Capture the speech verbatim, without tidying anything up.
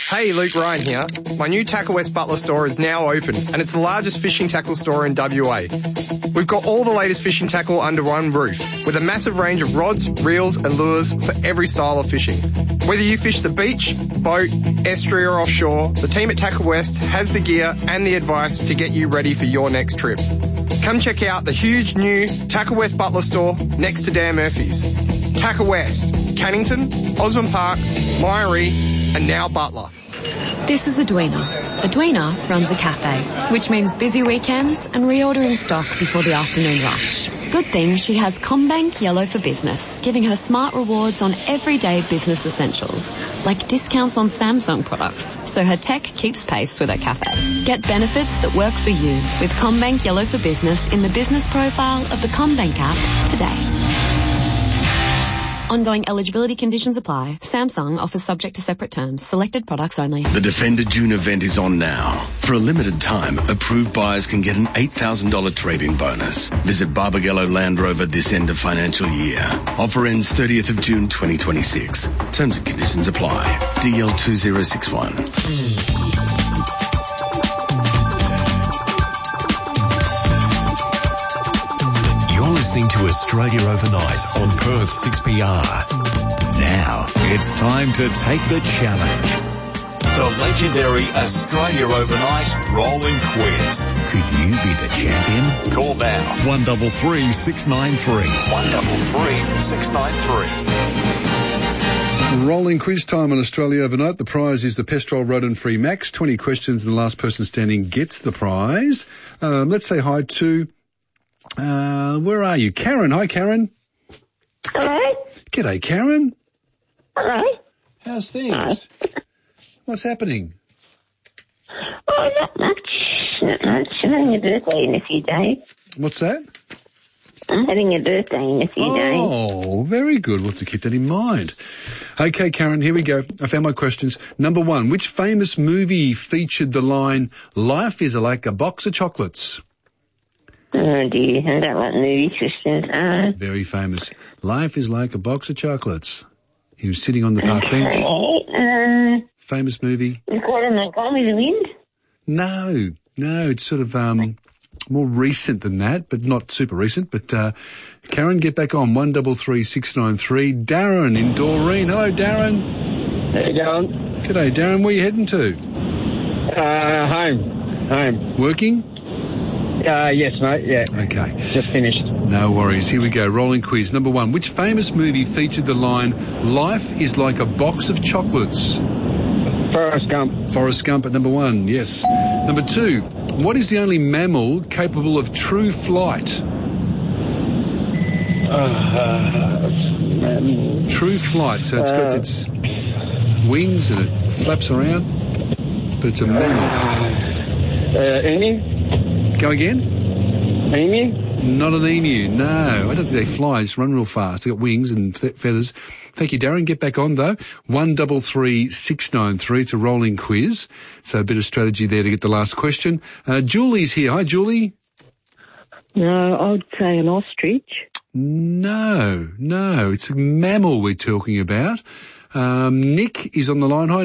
Hey, Luke Ryan here. My new Tackle West Butler store is now open and it's the largest fishing tackle store in W A. We've got all the latest fishing tackle under one roof with a massive range of rods, reels and lures for every style of fishing. Whether you fish the beach, boat, estuary or offshore, the team at Tackle West has the gear and the advice to get you ready for your next trip. Come check out the huge new Tackle West Butler store next to Dan Murphy's. Tackle West, Cannington, Osborne Park, Myrie and now Butler. This is Edwina. Edwina runs a cafe, which means busy weekends and reordering stock before the afternoon rush. Good thing she has CommBank Yellow for Business, giving her smart rewards on everyday business essentials, like discounts on Samsung products, so her tech keeps pace with her cafe. Get benefits that work for you with CommBank Yellow for Business in the business profile of the CommBank app today. Ongoing eligibility conditions apply. Samsung offers subject to separate terms. Selected products only. The Defender June event is on now. For a limited time, approved buyers can get an eight thousand dollars trade-in bonus. Visit Barbagallo Land Rover this end of financial year. Offer ends thirtieth of June twenty twenty-six. Terms and conditions apply. D L two zero six one. Listening to Australia Overnight on Perth six P R. Now it's time to take the challenge. The legendary Australia Overnight Rolling Quiz. Could you be the champion? Call now. one double three six nine three. one double three six nine three. Rolling quiz time on Australia Overnight. The prize is the Pestrol Rodent-Free Max. twenty questions and the last person standing gets the prize. Um, let's say hi to... Uh, where are you? Karen. Hi, Karen. Hello. G'day, Karen. Hello. How's things? Hi. What's happening? Oh, not much. Not much. I'm having a birthday in a few days. What's that? I'm having a birthday in a few oh, days. Oh, very good. We'll have to keep that in mind. Okay, Karen, here we go. I found my questions. Number one, which famous movie featured the line, "Life is like a box of chocolates"? Oh dear, I don't like movie questions. Uh, Very famous. Life is like a box of chocolates. He was sitting on the park bench. Uh, Famous movie. Is Gordon Montgomery the Wind? No, no, it's sort of um more recent than that, but not super recent. But uh Karen, get back on one double three six nine three. Darren in Doreen. Hello, Darren. How you going? G'day, Darren. Where are you heading to? Uh, home. Home. Working? Uh, yes, mate, yeah. Okay. Just finished. No worries. Here we go. Rolling quiz. Number one. Which famous movie featured the line, "Life is like a box of chocolates"? Forrest Gump. Forrest Gump at number one, yes. Number two. What is the only mammal capable of true flight? Uh, um, True flight. So it's got uh, its wings and it flaps around, but it's a mammal. uh, emu? Go again? Emu? Not an emu, no. I don't think they fly, they just run real fast. They've got wings and fe- feathers. Thank you, Darren. Get back on, though. one double three six nine three. It's a rolling quiz. So a bit of strategy there to get the last question. Uh, Julie's here. Hi, Julie. No, I'd say an ostrich. No, no. It's a mammal we're talking about. Um, Nick is on the line. Hi,